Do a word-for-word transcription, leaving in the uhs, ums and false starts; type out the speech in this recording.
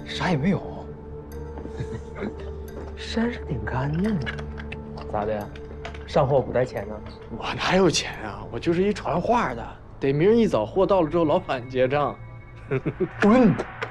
啥也没有。 身上挺干净的，咋的？上货不带钱呢？ 我哪有钱啊？我就是一传话的，得明儿一早货到了之后，老板结账。 滚！